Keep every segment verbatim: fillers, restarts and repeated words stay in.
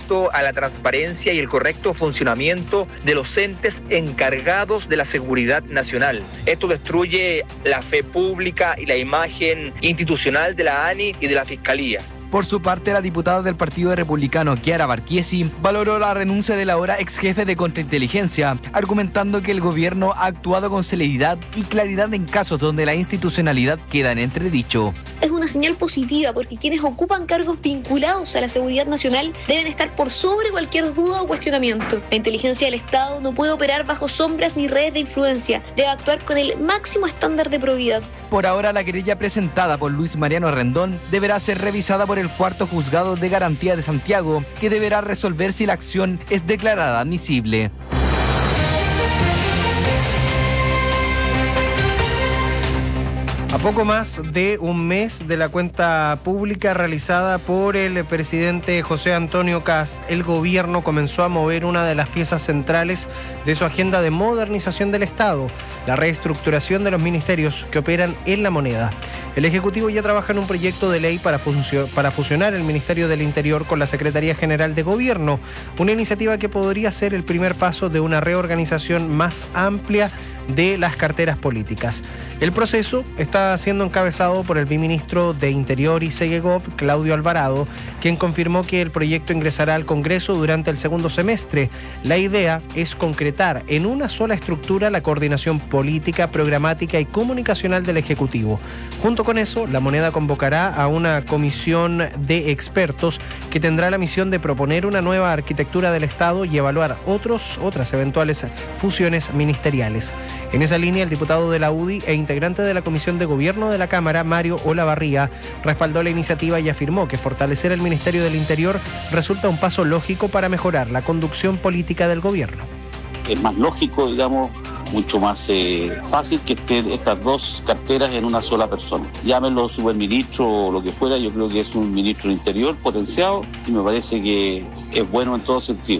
respeto a la transparencia y el correcto funcionamiento de los entes encargados de la seguridad nacional. Esto destruye la fe pública y la imagen institucional de la A N I y de la Fiscalía. Por su parte, la diputada del Partido Republicano, Chiara Barchiesi, valoró la renuncia del ahora ex jefe de contrainteligencia, argumentando que el gobierno ha actuado con celeridad y claridad en casos donde la institucionalidad queda en entredicho. Es una señal positiva porque quienes ocupan cargos vinculados a la seguridad nacional deben estar por sobre cualquier duda o cuestionamiento. La inteligencia del Estado no puede operar bajo sombras ni redes de influencia, debe actuar con el máximo estándar de probidad. Por ahora, la querella presentada por Luis Mariano Rendón deberá ser revisada por el cuarto juzgado de garantía de Santiago, que deberá resolver si la acción es declarada admisible. A poco más de un mes de la cuenta pública realizada por el presidente José Antonio Kast, el gobierno comenzó a mover una de las piezas centrales de su agenda de modernización del Estado, la reestructuración de los ministerios que operan en la moneda. El Ejecutivo ya trabaja en un proyecto de ley para, funcio- para fusionar el Ministerio del Interior con la Secretaría General de Gobierno, una iniciativa que podría ser el primer paso de una reorganización más amplia de las carteras políticas. El proceso está siendo encabezado por el viceministro de Interior y Segegov, Claudio Alvarado, quien confirmó que el proyecto ingresará al Congreso durante el segundo semestre. La idea es concretar en una sola estructura la coordinación política, programática y comunicacional del Ejecutivo. Junto con eso, la moneda convocará a una comisión de expertos que tendrá la misión de proponer una nueva arquitectura del Estado y evaluar otros, otras eventuales fusiones ministeriales. En esa línea, el diputado de la U D I e integrante de la Comisión de Gobierno de la Cámara, Mario Olavarría, respaldó la iniciativa y afirmó que fortalecer el Ministerio del Interior resulta un paso lógico para mejorar la conducción política del gobierno. Es más lógico, digamos, mucho más eh, fácil que estén estas dos carteras en una sola persona. Llámenlo superministro o lo que fuera, yo creo que es un ministro del Interior potenciado y me parece que es bueno en todo sentido.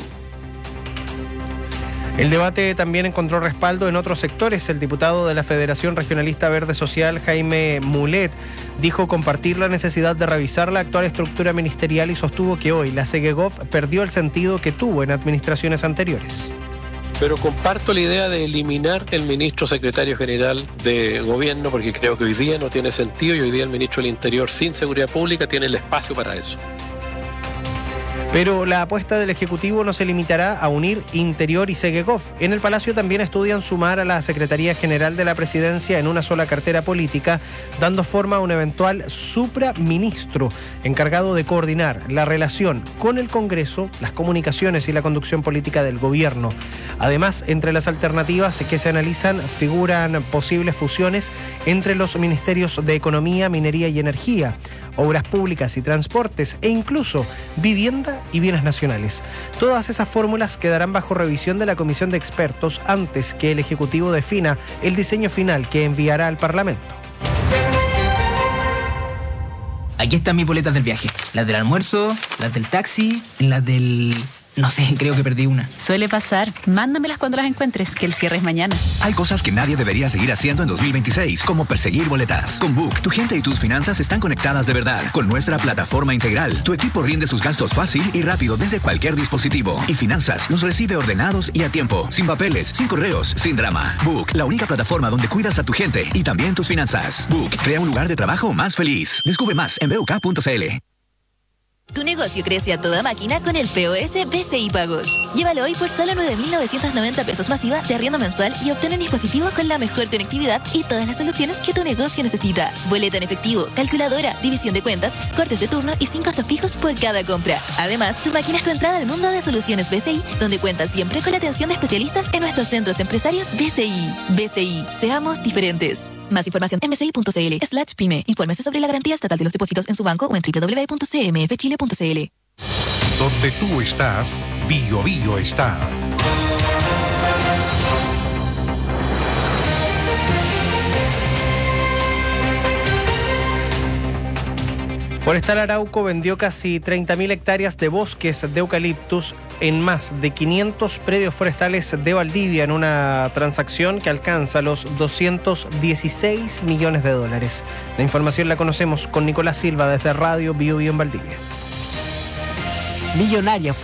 El debate también encontró respaldo en otros sectores. El diputado de la Federación Regionalista Verde Social, Jaime Mulet, dijo compartir la necesidad de revisar la actual estructura ministerial y sostuvo que hoy la Segegov perdió el sentido que tuvo en administraciones anteriores. Pero comparto la idea de eliminar el ministro secretario general de gobierno porque creo que hoy día no tiene sentido y hoy día el ministro del Interior sin seguridad pública tiene el espacio para eso. Pero la apuesta del Ejecutivo no se limitará a unir Interior y Segegov. En el Palacio también estudian sumar a la Secretaría General de la Presidencia en una sola cartera política, dando forma a un eventual supraministro encargado de coordinar la relación con el Congreso, las comunicaciones y la conducción política del gobierno. Además, entre las alternativas que se analizan figuran posibles fusiones entre los ministerios de Economía, Minería y Energía, Obras Públicas y Transportes e incluso Vivienda y Bienes Nacionales. Todas esas fórmulas quedarán bajo revisión de la comisión de expertos antes que el Ejecutivo defina el diseño final que enviará al Parlamento. Aquí están mis boletas del viaje. Las del almuerzo, las del taxi, las del... No sé, creo que perdí una. Suele pasar. Mándamelas cuando las encuentres, que el cierre es mañana. Hay cosas que nadie debería seguir haciendo en dos mil veintiséis, como perseguir boletas. Con Book, tu gente y tus finanzas están conectadas de verdad. Con nuestra plataforma integral, tu equipo rinde sus gastos fácil y rápido desde cualquier dispositivo. Y Finanzas los recibe ordenados y a tiempo. Sin papeles, sin correos, sin drama. Book, la única plataforma donde cuidas a tu gente y también tus finanzas. Book, crea un lugar de trabajo más feliz. Descubre más en b u k punto c l. Tu negocio crece a toda máquina con el P O S B C I Pagos. Llévalo hoy por solo nueve mil novecientos noventa pesos masiva de arriendo mensual y obtén un dispositivo con la mejor conectividad y todas las soluciones que tu negocio necesita. Boleta en efectivo, calculadora, división de cuentas, cortes de turno y sin costos fijos por cada compra. Además, tu máquina es tu entrada al mundo de soluciones B C I, donde cuentas siempre con la atención de especialistas en nuestros centros empresarios B C I. B C I, seamos diferentes. Más información en bci.cl slash pyme. Infórmese sobre la garantía estatal de los depósitos en su banco o en doble u doble u doble u punto c m f chile punto c l. Donde tú estás, Bio Bio está. Forestal Arauco vendió casi treinta mil hectáreas de bosques de eucaliptus en más de quinientos predios forestales de Valdivia en una transacción que alcanza los doscientos dieciséis millones de dólares. La información la conocemos con Nicolás Silva desde Radio Bio Bio en Valdivia. Millonaria fue